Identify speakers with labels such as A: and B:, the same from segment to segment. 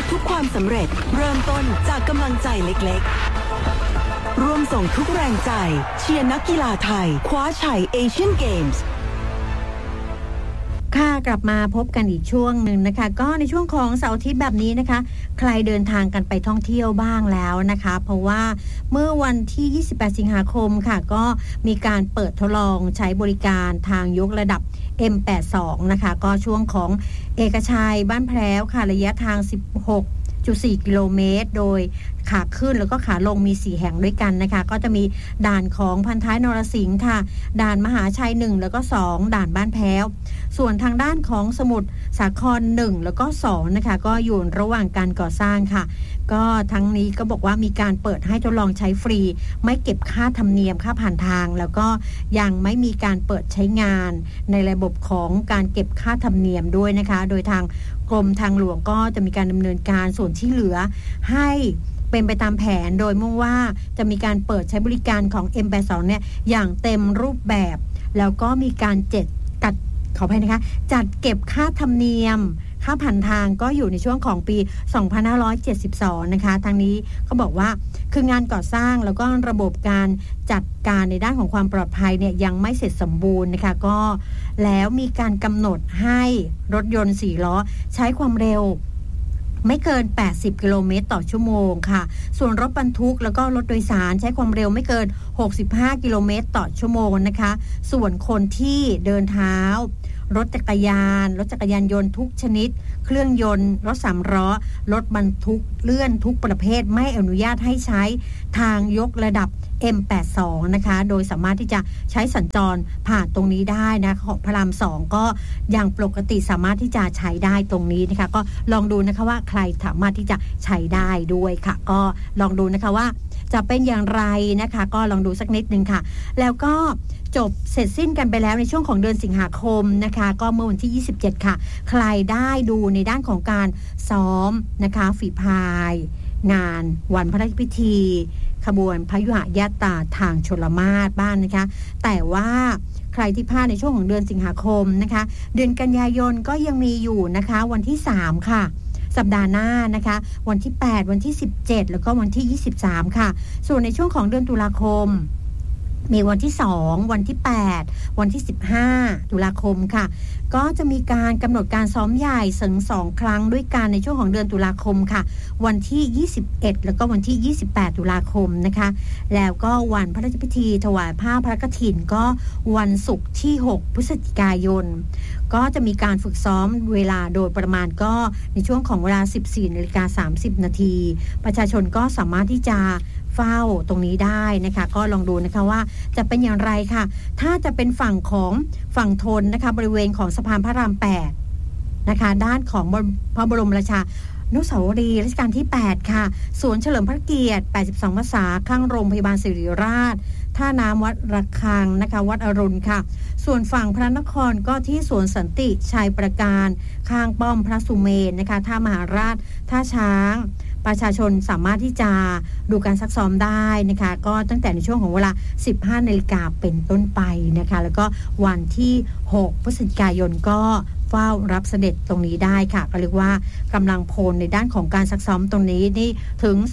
A: ทุกความสำเร็จเริ่มต้นจากกำลังใจเล็กๆร่วมส่งทุกแรงใจเชียร์นักกีฬาไทยคว้าชัยเอเชียนเกมส์
B: ค่ะกลับมาพบกันอีกช่วงหนึ่งนะคะก็ในช่วงของเสาร์อาทิตย์แบบนี้นะคะใครเดินทางกันไปท่องเที่ยวบ้างแล้วนะคะเพราะว่าเมื่อวันที่28สิงหาคมค่ะก็มีการเปิดทดลองใช้บริการทางยกระดับ M82 นะคะก็ช่วงของเอกชัยบ้านแพร้วค่ะระยะทาง16.4 กิโลเมตรโดยขาขึ้นแล้วก็ขาลงมี4แห่งด้วยกันนะคะก็จะมีด่านของพันท้ายนรสิงห์ค่ะด่านมหาชัย1แล้วก็2ด่านบ้านแพ้วส่วนทางด้านของสมุทรสาคร1แล้วก็2นะคะก็อยู่ระหว่างการก่อสร้างค่ะก็ทั้งนี้ก็บอกว่ามีการเปิดให้ทดลองใช้ฟรีไม่เก็บค่าธรรมเนียมค่าผ่านทางแล้วก็ยังไม่มีการเปิดใช้งานในระบบของการเก็บค่าธรรมเนียมด้วยนะคะโดยทางกรมทางหลวงก็จะมีการดำเนินการส่วนที่เหลือให้เป็นไปตามแผนโดยมุ่งว่าจะมีการเปิดใช้บริการของ M82 เนี่ยอย่างเต็มรูปแบบแล้วก็มีการขออภัยนะคะจัดเก็บค่าธรรมเนียมค่าผ่านทางก็อยู่ในช่วงของปี2572นะคะทางนี้เขาบอกว่าคืองานก่อสร้างแล้วก็ระบบการจัดการในด้านของความปลอดภัยเนี่ยยังไม่เสร็จสมบูรณ์นะคะก็แล้วมีการกำหนดให้รถยนต์4ล้อใช้ความเร็วไม่เกิน80กิโลเมตรต่อชั่วโมงค่ะส่วนรถบรรทุกแล้วก็รถโดยสารใช้ความเร็วไม่เกิน65กิโลเมตรต่อชั่วโมงนะคะส่วนคนที่เดินเท้ารถจักรยานยนต์ทุกชนิดเครื่องยนต์รถ3ล้อรถบรรทุกเลื่อนทุกประเภทไม่อนุญาตให้ใช้ทางยกระดับ M82 นะคะโดยสามารถที่จะใช้สัญจรผ่านตรงนี้ได้นะของพระราม2ก็อย่างปกติสามารถที่จะใช้ได้ตรงนี้นะคะก็ลองดูนะคะว่าใครสามารถที่จะใช้ได้ด้วยค่ะก็ลองดูนะคะว่าจะเป็นอย่างไรนะคะก็ลองดูสักนิดนึงค่ะแล้วก็จบเสร็จสิ้นกันไปแล้วในช่วงของเดือนสิงหาคมนะคะก็เมื่อวันที่27ค่ะใครได้ดูในด้านของการซ้อมนะคะฝีพายงานวันพระราชพิธีขบวนพยุหญาตราทางชลมาศบ้านนะคะแต่ว่าใครที่พลาดในช่วงของเดือนสิงหาคมนะคะเดือนกันยายนก็ยังมีอยู่นะคะวันที่3ค่ะสัปดาห์หน้านะคะวันที่8วันที่17แล้วก็วันที่23ค่ะส่วนในช่วงของเดือนตุลาคมมีวันที่2วันที่8วันที่15ตุลาคมค่ะก็จะมีการกำหนดการซ้อมใหญ่ถึง2ครั้งด้วยกันในช่วงของเดือนตุลาคมค่ะวันที่21แล้วก็วันที่28ตุลาคมนะคะแล้วก็วันพระราชพิธีถวายผ้าพระกฐินก็วันศุกร์ที่6พฤศจิกายนก็จะมีการฝึกซ้อมเวลาโดยประมาณก็ในช่วงของเวลา 14:30 น.ประชาชนก็สามารถที่จะเฝ้าตรงนี้ได้นะคะก็ลองดูนะคะว่าจะเป็นอย่างไรค่ะถ้าจะเป็นฝั่งทนนะคะบริเวณของสะพานพระราม8นะคะด้านของพระบรมราชานุสาวรีย์รัชกาลที่8ค่ะสวนเฉลิมพระเกียรติ82พรรษาข้างโรงพยาบาลศิริราชท่าน้ำวัดระฆังนะคะวัดอรุณค่ะส่วนฝั่งพระนครก็ที่สวนสันติชัยประการข้างป้อมพระสุเมนนะคะท่ามหาราชท่าช้างประชาชนสามารถที่จะดูการซักซ้อมได้นะคะก็ตั้งแต่ในช่วงของเวลา 15 นาฬิกาเป็นต้นไปนะคะแล้วก็วันที่6พฤศจิกายนก็เฝ้ารับเสด็จตรงนี้ได้ค่ะก็เรียกว่ากำลังพลในด้านของการซักซ้อมตรงนี้นี่ถึง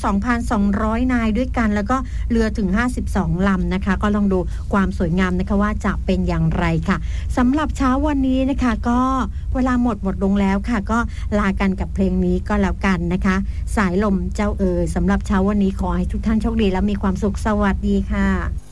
B: 2,200 นายด้วยกันแล้วก็เรือถึง52ลำนะคะก็ลองดูความสวยงามนะคะว่าจะเป็นอย่างไรค่ะสำหรับเช้าวันนี้นะคะก็เวลาหมดลงแล้วค่ะก็ลากันกับเพลงนี้ก็แล้วกันนะคะสายลมเจ้าสำหรับเช้าวันนี้ขอให้ทุกท่านโชคดีและมีความสุขสวัสดีค่ะ